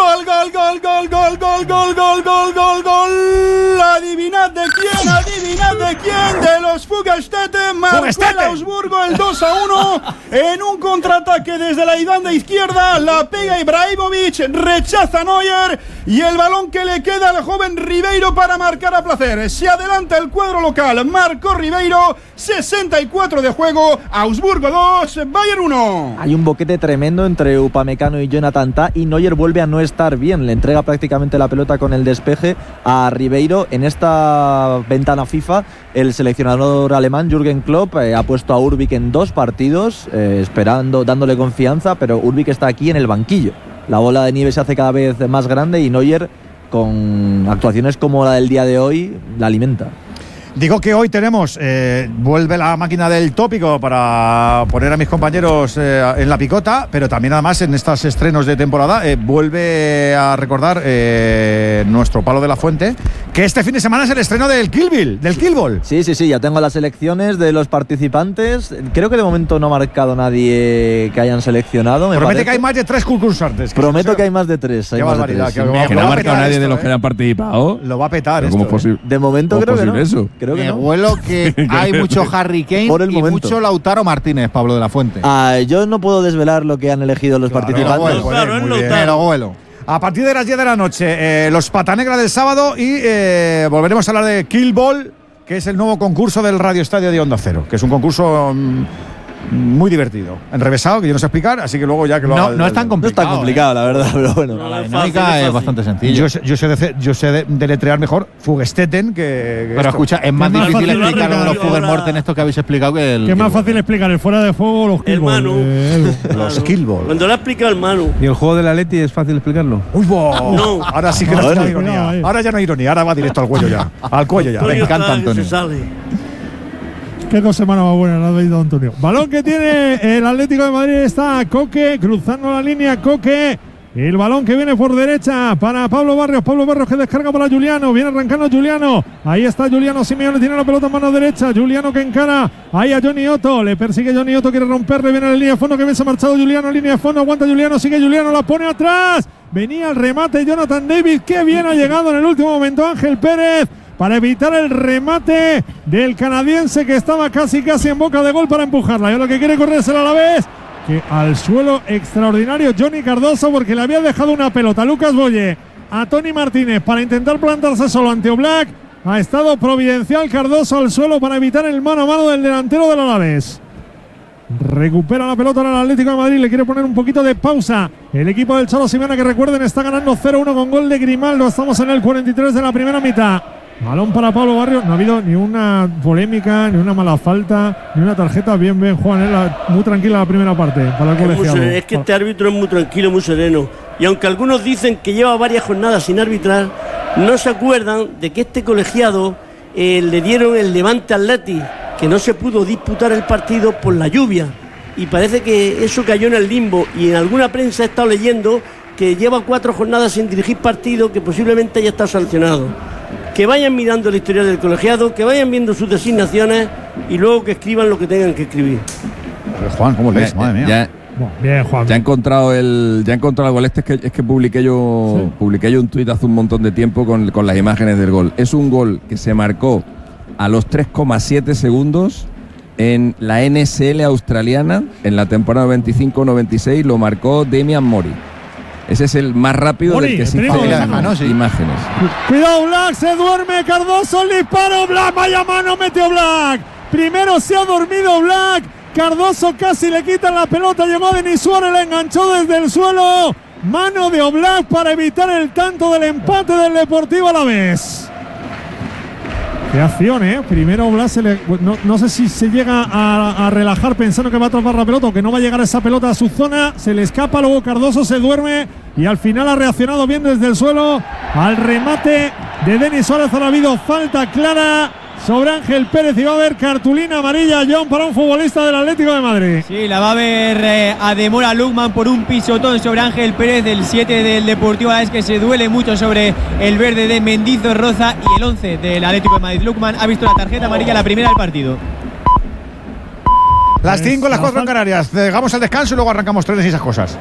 gol, gol, gol, gol, gol, gol, gol, gol, gol, gol. Adivinad de quién, adivinad de quién, de los Fugelstetten. Marcó el Augsburgo el dos a uno en un contraataque desde la banda izquierda. La pega Ibrahimovic, rechaza Neuer y el balón que le queda al joven Ribeiro para marcar a placer. Se adelanta el cuadro local, marcó Ribeiro, sesenta y cuatro de juego, Augsburgo dos, Bayern uno. Hay un boquete tremendo entre Upamecano y Jonathan Tah y Neuer vuelve a no estar bien, le entrega prácticamente la pelota con el despeje a Ribeiro. En esta ventana FIFA el seleccionador alemán Jürgen Klopp eh, ha puesto a Urbik en dos partidos, eh, esperando, dándole confianza, pero Urbik está aquí en el banquillo. La bola de nieve se hace cada vez más grande y Neuer, con actuaciones como la del día de hoy, la alimenta. Digo que hoy tenemos, eh, vuelve la máquina del tópico para poner a mis compañeros eh, en la picota, pero también además en estos estrenos de temporada eh, vuelve a recordar eh, nuestro Palo de la Fuente, que este fin de semana es el estreno del Kill Bill, del Kill Ball. Sí, sí, sí, ya tengo las selecciones de los participantes. Creo que de momento no ha marcado nadie que hayan seleccionado. Me Promete parece. que hay más de tres concursantes. Prometo que, que hay más de tres. Hay Qué más barbaridad. de tres. Que, Que no ha marcado nadie esto, de los eh. que hayan participado. Lo va a petar esto. ¿Cómo es posible? De momento ¿Cómo creo es que no. posible eso? Creo que Me no. huelo que hay mucho Harry Kane Por el y momento. mucho Lautaro Martínez, Pablo de la Fuente. Ah, yo no puedo desvelar lo que han elegido los Claro, participantes. bueno, Claro, es muy bien. Me lo huelo. A partir de las diez de la noche, eh, los Patanegra del sábado y eh, volveremos a hablar de Kill Ball, que es el nuevo concurso del Radio Estadio de Onda Cero, que es un concurso mm, muy divertido, enrevesado, que yo no sé explicar, así que luego ya que lo No, haga el- no es tan No es complicado. tan complicado, la verdad, pero bueno. No, La es dinámica fácil, es es fácil. bastante Y sencilla. yo, sé- yo sé, de, yo sé de- deletrear mejor Fugestetten que, que Pero esto. escucha, es más Es más difícil fácil explicar lo de los ahora- Fugelmorten esto que habéis explicado que el. Que es más fácil explicar el fuera de juego o los kill ball, Hermano. eh, Edu. Los Kill Ball. Cuando lo ha explicado el Manu. ¿Y el juego del Atleti es fácil explicarlo? Uy, bo. No. Ahora sí que no, Bueno, hay cuidado ironía. ahí. Ahora ya no hay ironía, ahora va directo al cuello ya. Al cuello ya. Antonio encanta, está que Antonio. se sale. Qué dos semanas más buenas, la ha veído Antonio. Balón que tiene el Atlético de Madrid, está Coque cruzando la línea. Coque, el balón que viene por derecha para Pablo Barrios. Pablo Barrios que descarga para Juliano. Viene arrancando Juliano. Ahí está Juliano Simeone, tiene la pelota en mano derecha. Juliano que encara ahí a Johnny Otto. Le persigue Johnny Otto, quiere romperle. Viene a la línea de fondo que bien se ha marchado Juliano. Línea de fondo, aguanta Juliano, sigue Juliano, la pone atrás. Venía el remate Jonathan David. Qué bien ha llegado en el último momento Ángel Pérez para evitar el remate del canadiense que estaba casi casi en boca de gol para empujarla. Y lo que quiere correrse a la vez, que al suelo extraordinario Johnny Cardoso, porque le había dejado una pelota a Lucas Boye, a Tony Martínez para intentar plantarse solo ante Oblak. Ha estado providencial Cardoso al suelo para evitar el mano a mano del delantero del Alavés. Recupera la pelota ahora el Atlético de Madrid, le quiere poner un poquito de pausa el equipo del Cholo Simeone, que recuerden está ganando cero uno con gol de Grimaldo. Estamos en el cuarenta y tres de la primera mitad. Balón para Pablo Barrios. No ha habido ni una polémica, ni una mala falta, ni una tarjeta. Bien, bien, Juan. Es la- muy tranquila la primera parte para el Es, muy colegiado. sereno. Es que este árbitro es muy tranquilo, muy sereno. Y aunque algunos dicen que lleva varias jornadas sin arbitrar, no se acuerdan de que este colegiado eh, le dieron el Levante Atleti, que no se pudo disputar el partido por la lluvia. Y parece que eso cayó en el limbo. Y en alguna prensa he estado leyendo que lleva cuatro jornadas sin dirigir partido, que posiblemente haya estado sancionado. Que vayan mirando la historia del colegiado, que vayan viendo sus designaciones y luego que escriban lo que tengan que escribir. Pero, Juan, ¿cómo lees? Ya- Madre mía. Ya, Bien, Juan. ya he encontrado el ya he encontrado el gol. Este es que, es que publiqué yo Sí. publiqué yo un tuit hace un montón de tiempo con, con las imágenes del gol. Es un gol que se marcó a los tres coma siete segundos en la N S L australiana en la temporada noventa y cinco noventa y seis. Lo marcó Damian Mori. Ese es el más rápido Mori, del que el se primo hizo de en Lejano, sí. imágenes. Cuidado, Black, se duerme Cardoso, el disparo, Black, vaya mano, metió Black. Primero se ha dormido Black, Cardoso casi le quitan la pelota, llegó a Denis Suárez, la enganchó desde el suelo. Mano de Oblak para evitar el tanto del empate del Deportivo Alavés. Qué acción, ¿eh? Primero Oblak se le, no, no sé si se llega a, a relajar pensando que va a atrapar la pelota o que no va a llegar esa pelota a su zona. Se le escapa, luego Cardoso se duerme y al final ha reaccionado bien desde el suelo al remate de Denis Suárez. Ha habido falta clara sobre Ángel Pérez y va a haber cartulina amarilla, John, para un futbolista del Atlético de Madrid. Sí, la va a ver eh, a Demora Lukman por un pisotón sobre Ángel Pérez, del siete del Deportivo Alavés, que se duele mucho sobre el verde de Mendizorroza, y el once del Atlético de Madrid. Lukman ha visto la tarjeta amarilla, la primera del partido. Las cinco, las cuatro en Canarias. Llegamos al descanso y luego arrancamos trenes y esas cosas.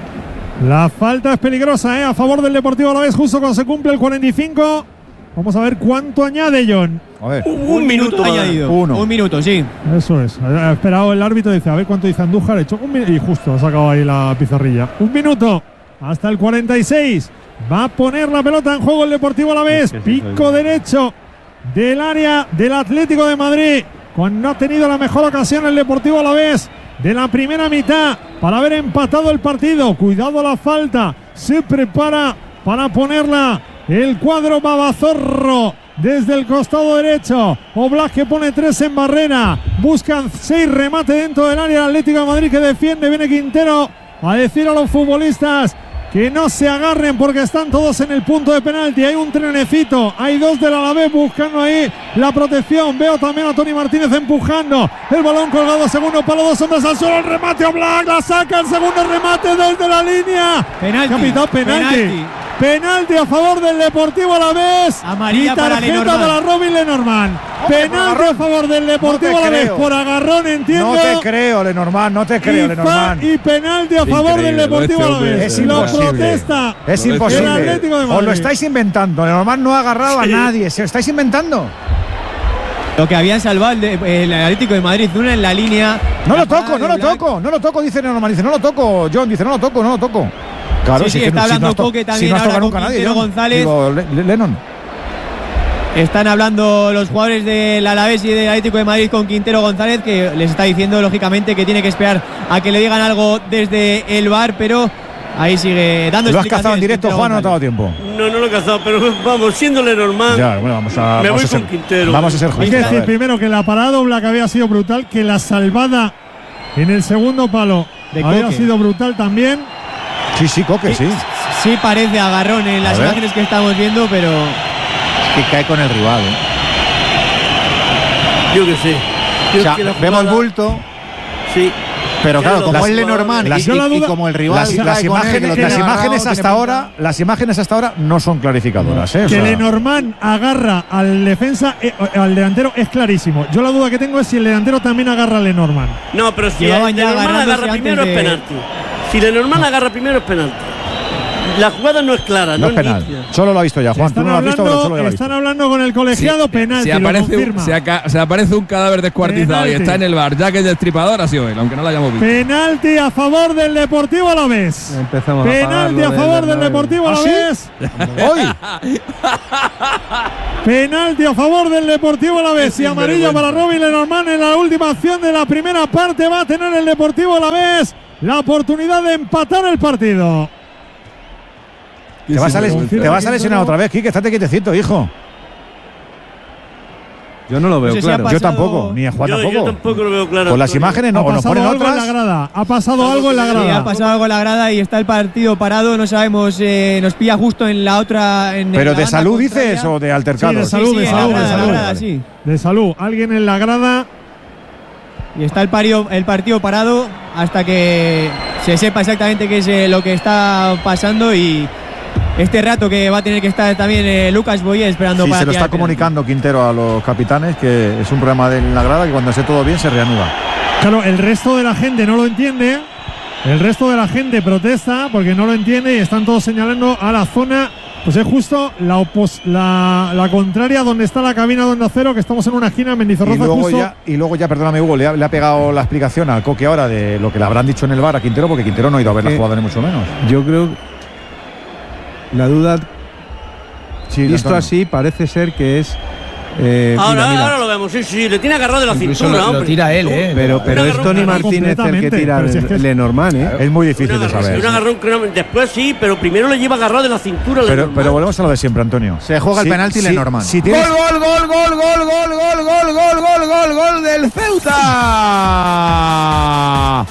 La falta es peligrosa, ¿eh? A favor del Deportivo Alavés, justo cuando se cumple el cuarenta y cinco. Vamos a ver cuánto añade John. A ver. Un, un minuto añadido. Uno. Un minuto, sí. Eso es. Ha esperado el árbitro, dice, a ver cuánto dice Andújar. Ha hecho un minuto. Y justo ha sacado ahí la pizarrilla. Un minuto. Hasta el cuarenta y seis. Va a poner la pelota en juego el Deportivo Alavés. Pico derecho del área del Atlético de Madrid. Cuando ha tenido la mejor ocasión el Deportivo Alavés de la primera mitad para haber empatado el partido. Cuidado la falta. Se prepara para ponerla el cuadro Babazorro desde el costado derecho. Oblak que pone tres en barrera. Buscan seis remate dentro del área. El Atlético de Madrid que defiende. Viene Quintero a decir a los futbolistas que no se agarren porque están todos en el punto de penalti. Hay un trenecito, hay dos del Alavés buscando ahí la protección. Veo también a Tony Martínez empujando el balón colgado, segundo palo, dos hombres al suelo, el remate Oblak, la saca, el segundo remate desde la línea. Penalti. Capitán, penalti. Penalti. Penalti a favor del Deportivo Alavés. Amarilla y tarjeta para, para Robin Lenormand. Penalti a favor del Deportivo no Alavés creo. por agarrón, entiendo. No te creo, Lenormand, no te creo, y, Lenormand. y penalti a favor Increíble, del Deportivo este hombre, Alavés. es Lo imposible. protesta. Es el imposible. Atlético de Madrid. Os lo estáis inventando. Lenormand no ha agarrado a nadie. Se lo estáis inventando. Lo que habían salvado el, de, el Atlético de Madrid, una en la línea. No la lo toco, no lo Oblak. toco, no lo toco, dice Lenormand. Dice, no lo toco. John dice, no lo toco, no lo toco. Claro, Sí, sí, si está no- si hablando no has to- Coque también si no has ahora tocado con nunca a nadie. Quintero John. González. Digo, Le- Le- Lennon. Están hablando los jugadores del Alavés y del Atlético de Madrid con Quintero González, que les está diciendo lógicamente que tiene que esperar a que le digan algo desde el V A R, pero ahí sigue dando Lo has cazado en explicaciones directo, Quintero Juan, no te ha dado González. tiempo. No, no lo he cazado, pero vamos, siendo Lenormand. Ya, bueno, vamos a, Me vamos voy a ser, con Quintero. Vamos a ser Hay justos. que a decir ver. primero que la parada Oblak había sido brutal, que la salvada en el segundo palo De había Coque. sido brutal también. Sí, sí, Coque, sí. Sí parece agarrón en las A ver. imágenes que estamos viendo, pero Que cae con el rival, ¿eh? Yo que sé. Yo O sea, que la vemos jugada- bulto, Sí. pero claro, como Las- es Lenormand las- y, yo la y duda- como el rival Las, cae las con él, que imágenes, lo las tiene imágenes agarrado, hasta tiene ahora, punta. las imágenes hasta ahora no son clarificadoras, ¿eh? O Que sea, Lenormand agarra al defensa, eh, al delantero, es clarísimo. Yo la duda que tengo es si el delantero también agarra a Lenormand. No, pero si Llevaban ya Lenormand agarrándose agarra antes primero de- es penalti. Si Lenormand agarra primero es penalti. La jugada no es clara, no no, es penal. nítida. Solo lo ha visto ya, Juan. Tú Están no lo has visto, pero solo hablando, ya lo ha visto. están hablando con el colegiado, penalti, Si lo aparece, un, confirma. si aca- si aparece un cadáver descuartizado y Penalti. está en el bar, ya que el destripador ha sido él, aunque no lo hayamos visto. Penalti a favor del Deportivo Alavés. Empezamos a Penalti pagar a lo favor del del Deportivo ¿Ah, sí? Alavés. Hoy. Penalti a favor del Deportivo Alavés y amarilla para Robin Lenormand en la última acción de la primera parte. Va a tener el Deportivo Alavés la oportunidad de empatar el partido. Te vas, a les- Confirma te vas a Quintero. lesionar otra vez, Quique. Estate quietecito, hijo. Yo no lo veo No sé si ha claro. Yo pasado- tampoco, ni a Juan Yo, tampoco. yo tampoco lo veo claro. Con las Antonio. imágenes no, ha o nos pasado ponen algo en la otras. grada. Ha pasado algo en la Sí, ha grada. pasado algo en la grada y está el partido parado. No sabemos, eh, nos pilla justo en la otra. En Pero la de banda salud contraria. dices o de Sí, altercado. de salud, Sí, sí, de en la salud, de grada, en la salud. grada, sí. De salud. Alguien en la grada. Y está el, pario- el partido parado hasta que se sepa exactamente qué es eh, lo que está pasando y este rato que va a tener que estar también eh, Lucas Boye esperando Sí, para se lo tirar está el penalti. comunicando Quintero a los capitanes que es un problema de la grada que cuando esté todo bien se reanuda. Claro, el resto de la gente no lo entiende. El resto de la gente protesta porque no lo entiende y están todos señalando a la zona. Pues es justo la, opos- la, la contraria donde está la cabina de Onda Cero, que estamos en una esquina en Y Mendizorroza luego, justo. ya, y luego ya, perdóname Hugo, le ha, le ha pegado la explicación al Coque ahora de lo que le habrán dicho en el bar a Quintero, porque Quintero no ha ido a ver la Eh, jugada ni mucho menos. Yo creo la duda, Sí, visto Antonio. así, parece ser que es. eh, Ahora, mira, mira. ahora lo vemos, sí, sí, le tiene agarrado de la Incluso cintura, lo, lo hombre. tira él, ¿eh? Pero, pero Un es agarrón Tony claro, Martínez el que completamente, tira pero si es que es- Lenormand, ¿eh? Es muy difícil Un de agarrón, saber. un agarrón que no- después sí, pero primero le lleva agarrado de la cintura. Pero, Lenormand. pero volvemos a lo de siempre, Antonio. Se juega el penalti Lenormand. Si tienes, Gol, gol, gol, gol, gol, gol, gol, gol, gol, gol, gol, gol del Ceuta.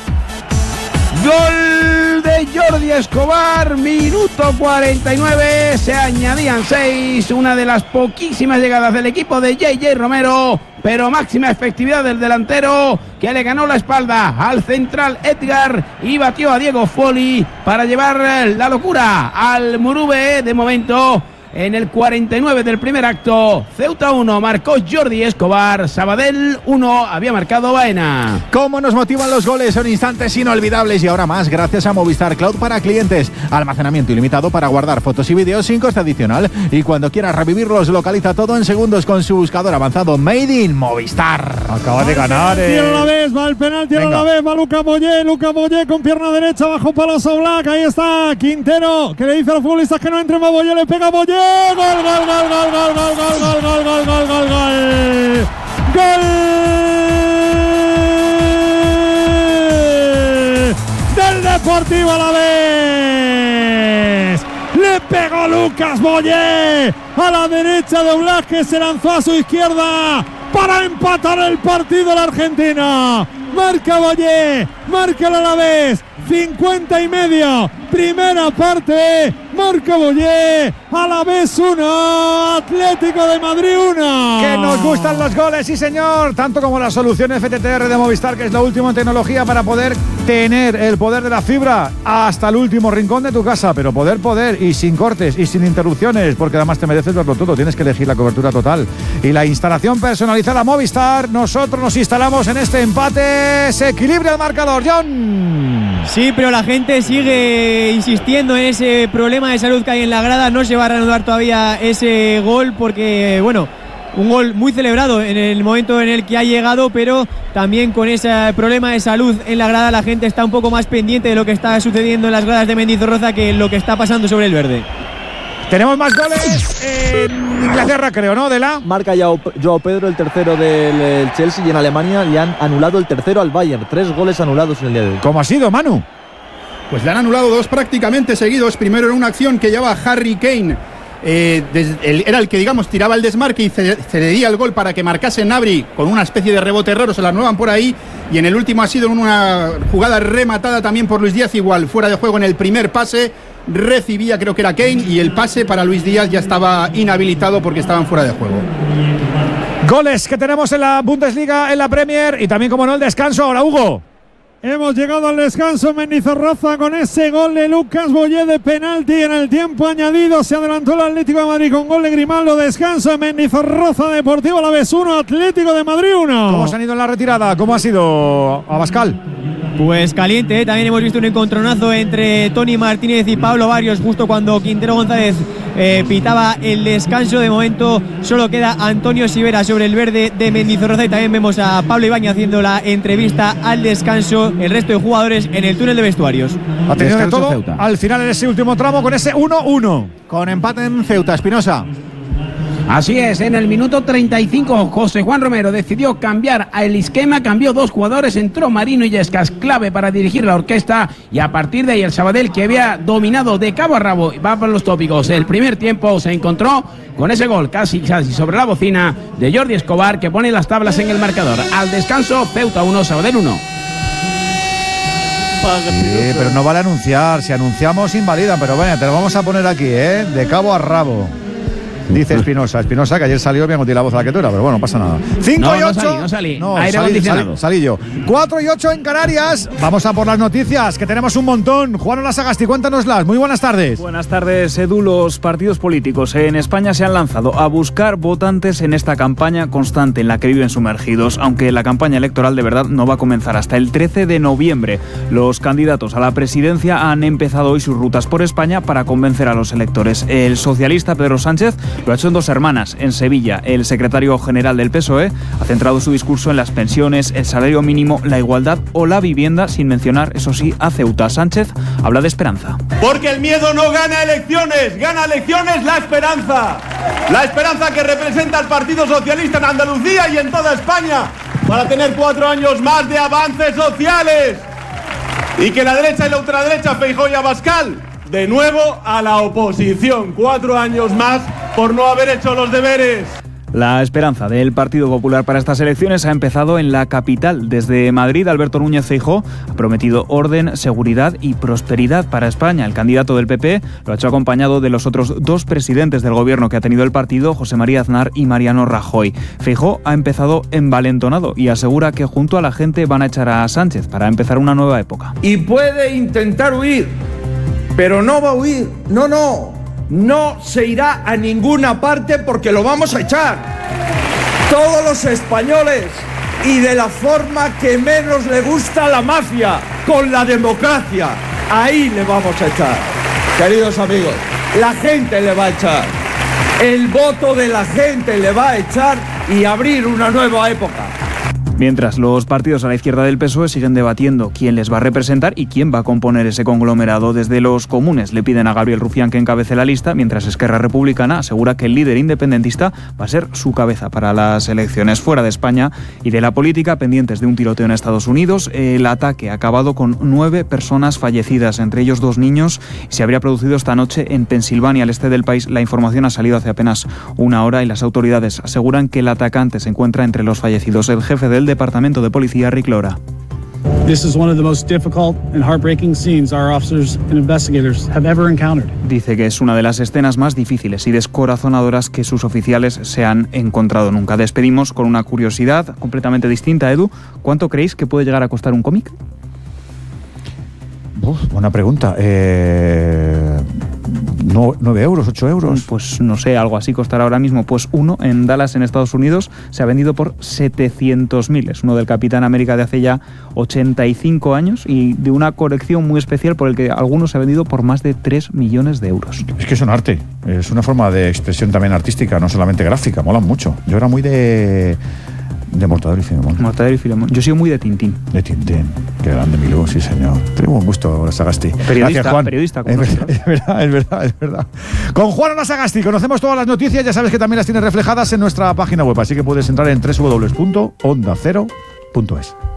Gol de Jordi Escobar, minuto cuarenta y nueve, se añadían seis, una de las poquísimas llegadas del equipo de J J Romero, pero máxima efectividad del delantero que le ganó la espalda al central Edgar y batió a Diego Foli para llevar la locura al Murube. De momento en el cuarenta y nueve del primer acto. Ceuta uno, marcó Jordi Escobar. Sabadell uno, había marcado Baena. ¿Cómo nos motivan los goles? Son instantes inolvidables y ahora más gracias a Movistar Cloud para clientes. Almacenamiento ilimitado para guardar fotos y vídeos sin coste adicional. Y cuando quieras revivirlos, localiza todo en segundos con su buscador avanzado Made in Movistar. Acaba de ganar. Tira Eh. a la vez, va el penalti a la vez, va Luca Boyé, Luca Boyé con pierna derecha bajo palos Oblak, ahí está Quintero, que le dice a los futbolistas que no entren, va Boyé, le pega Boyé, gol, gol, gol, gol, gol, gol, gol, gol, gol, gol, gol, gol, gol, gol del Deportivo Alavés. Le pegó Lucas Boyé a la derecha de Oblak, que se lanzó a su izquierda para empatar el partido la Argentina. Marca Boyé, marca el Alavés, cincuenta y medio, primera parte, marca Boyé, Alavés uno, Atlético de Madrid uno. Que nos gustan los goles, sí señor, tanto como la solución F T T R de Movistar, que es la última en tecnología para poder tener el poder de la fibra hasta el último rincón de tu casa, pero poder, poder, y sin cortes y sin interrupciones, porque además te mereces verlo todo, tienes que elegir la cobertura total y la instalación personalizada Movistar. Nosotros nos instalamos en este empate. Se equilibra el marcador, John. Sí, pero la gente sigue insistiendo en ese problema de salud que hay en la grada. No se va a reanudar todavía ese gol porque, bueno, un gol muy celebrado en el momento en el que ha llegado, pero también con ese problema de salud en la grada la gente está un poco más pendiente de lo que está sucediendo en las gradas de Mendizorroza que lo que está pasando sobre el verde. Tenemos más goles en Inglaterra, creo, ¿no? De la marca Joao Pedro el tercero del Chelsea, y en Alemania le han anulado el tercero al Bayern. Tres goles anulados en el día de hoy. ¿Cómo ha sido, Manu? Pues le han anulado dos prácticamente seguidos. Primero en una acción que llevaba Harry Kane. Eh, desde el, era el que, digamos, tiraba el desmarque y cedía el gol para que marcase Gnabry con una especie de rebote raro, se la anulan por ahí. Y en el último ha sido una jugada rematada también por Luis Díaz, igual fuera de juego en el primer pase. Recibía, creo que era Kane, y el pase para Luis Díaz ya estaba inhabilitado porque estaban fuera de juego. Goles que tenemos en la Bundesliga, en la Premier y también, como no, el descanso. Ahora, Hugo. Hemos llegado al descanso en Mendizorroza con ese gol de Lucas Boyé de penalti en el tiempo añadido. Se adelantó el Atlético de Madrid con gol de Grimaldo. Descanso en Mendizorroza, Deportivo Alavés uno, Atlético de Madrid uno. ¿Cómo se han ido en la retirada? ¿Cómo ha sido, Abascal? Pues caliente, ¿eh? También hemos visto un encontronazo entre Tony Martínez y Pablo Barrios justo cuando Quintero González eh, pitaba el descanso. De momento solo queda Antonio Sivera sobre el verde de Mendizorroza y también vemos a Pablo Ibañez haciendo la entrevista al descanso. El resto de jugadores en el túnel de vestuarios. Ha tenido de todo Ceuta. al final en ese último tramo con ese uno uno. Con empate en Ceuta, Espinosa. Así es, en el minuto treinta y cinco José Juan Romero decidió cambiar el esquema, cambió dos jugadores, entró Marino Illescas, clave para dirigir la orquesta, y a partir de ahí el Sabadell, que había dominado de cabo a rabo, va por los tópicos. El primer tiempo se encontró con ese gol casi, casi sobre la bocina de Jordi Escobar, que pone las tablas en el marcador. Al descanso, Ceuta uno, Sabadell uno. Sí, pero no vale anunciar. Si anunciamos, invalida. Pero bueno, te lo vamos a poner aquí, ¿eh? De cabo a rabo. Dice Espinosa. Espinosa, que ayer salió bien con la voz a la que tú era, pero bueno, no pasa nada. cinco No, y no ocho. salí, no salí. No, Aire salí, acondicionado. salí, salí yo. cuatro y ocho en Canarias. Vamos a por las noticias, que tenemos un montón. Juan Olasagasti, cuéntanoslas. Muy buenas tardes. Buenas tardes, Edu. Los partidos políticos en España se han lanzado a buscar votantes en esta campaña constante en la que viven sumergidos, aunque la campaña electoral de verdad no va a comenzar hasta el trece de noviembre. Los candidatos a la presidencia han empezado hoy sus rutas por España para convencer a los electores. El socialista Pedro Sánchez lo ha hecho en dos hermanas. En Sevilla, el secretario general del P S O E ha centrado su discurso en las pensiones, el salario mínimo, la igualdad o la vivienda, sin mencionar, eso sí, a Ceuta. Sánchez habla de esperanza. Porque el miedo no gana elecciones, gana elecciones la esperanza. La esperanza que representa el Partido Socialista en Andalucía y en toda España para tener cuatro años más de avances sociales. Y que la derecha y la ultraderecha, Feijóo y Abascal, de nuevo a la oposición. Cuatro años más por no haber hecho los deberes. La esperanza del Partido Popular para estas elecciones ha empezado en la capital. Desde Madrid, Alberto Núñez Feijóo ha prometido orden, seguridad y prosperidad para España. El candidato del P P lo ha hecho acompañado de los otros dos presidentes del gobierno que ha tenido el partido, José María Aznar y Mariano Rajoy. Feijóo ha empezado envalentonado y asegura que junto a la gente van a echar a Sánchez para empezar una nueva época. Y puede intentar huir, pero no va a huir. No, no. no se irá a ninguna parte porque lo vamos a echar. Todos los españoles y de la forma que menos le gusta a la mafia, con la democracia. Ahí le vamos a echar. Queridos amigos, la gente le va a echar. El voto de la gente le va a echar y abrir una nueva época. Mientras los partidos a la izquierda del P S O E siguen debatiendo quién les va a representar y quién va a componer ese conglomerado. Desde los comunes le piden a Gabriel Rufián que encabece la lista, mientras Esquerra Republicana asegura que el líder independentista va a ser su cabeza para las elecciones. Fuera de España y de la política, pendientes de un tiroteo en Estados Unidos, el ataque ha acabado con nueve personas fallecidas, entre ellos dos niños, y se habría producido esta noche en Pensilvania, al este del país. La información ha salido hace apenas una hora y las autoridades aseguran que el atacante se encuentra entre los fallecidos. El jefe del Departamento de Policía, Rick Lora. This is one of the most difficult and heartbreaking scenes our officers and investigators have ever encountered. Dice que es una de las escenas más difíciles y descorazonadoras que sus oficiales se han encontrado nunca. Despedimos con una curiosidad completamente distinta, Edu. ¿Cuánto creéis que puede llegar a costar un cómic? Uf, buena pregunta. Eh... No, nueve euros, ocho euros. Pues no sé, algo así costará ahora mismo. Pues uno en Dallas, en Estados Unidos, se ha vendido por setecientos mil. Es uno del Capitán América de hace ya ochenta y cinco años y de una colección muy especial por el que algunos se ha vendido por más de tres millones de euros. Es que es un arte, es una forma de expresión también artística, no solamente gráfica, molan mucho. Yo era muy de... De Mortadelo y Filemón. Mortadelo y Filemón. Yo soy muy de Tintín. De Tintín. Qué grande, Milú, sí, señor. Tengo buen gusto, Sagasti. Periodista, Gracias, Juan. periodista. Es verdad, es verdad, es verdad, es verdad. Con Juan Sagasti conocemos todas las noticias. Ya sabes que también las tienes reflejadas en nuestra página web. Así que puedes entrar en doble u doble u doble u punto onda cero punto es.